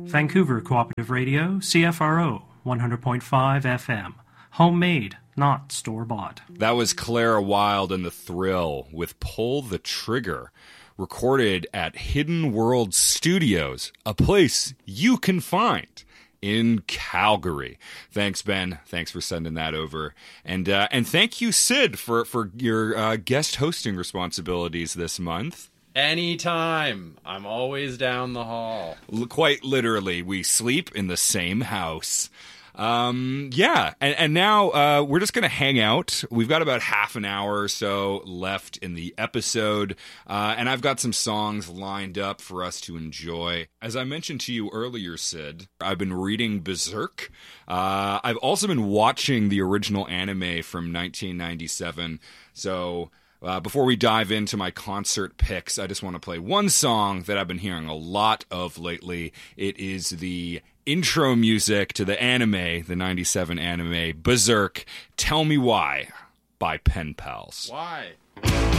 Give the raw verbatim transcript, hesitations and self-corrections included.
Vancouver Cooperative Radio, C F R O, one hundred point five F M. Homemade, not store-bought. That was Clara Wilde and the Thrill with Pull the Trigger, recorded at Hidden World Studios, a place you can find in Calgary. Thanks, Ben. Thanks for sending that over. And uh, and thank you, Sid, for, for your uh, guest hosting responsibilities this month. Anytime. I'm always down the hall. L- quite literally, we sleep in the same house. Um, yeah, and, and now uh, we're just going to hang out. We've got about half an hour or so left in the episode, uh, and I've got some songs lined up for us to enjoy. As I mentioned to you earlier, Sid, I've been reading Berserk. Uh, I've also been watching the original anime from nineteen ninety-seven, so... Uh, before we dive into my concert picks, I just want to play one song that I've been hearing a lot of lately. It is the intro music to the anime, the ninety-seven anime, Berserk, Tell Me Why, by Pen Pals. Why?